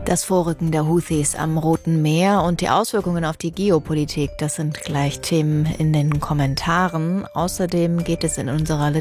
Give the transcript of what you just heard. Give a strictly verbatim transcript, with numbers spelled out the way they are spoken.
Das Vorrücken der Houthis am Roten Meer und die Auswirkungen auf die Geopolitik, das sind gleich Themen in den Kommentaren. Außerdem geht es in unserer